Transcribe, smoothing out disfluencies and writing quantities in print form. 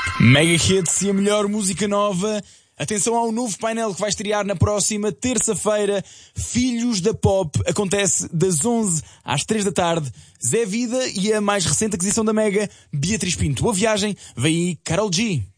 Mega Hits e a melhor música nova. Atenção ao novo painel que vai estrear na próxima terça-feira. Filhos da Pop. Acontece das 11 às 3 da tarde. Zé Vida e a mais recente aquisição da Mega, Beatriz Pinto. Boa viagem. Vem aí Karol G.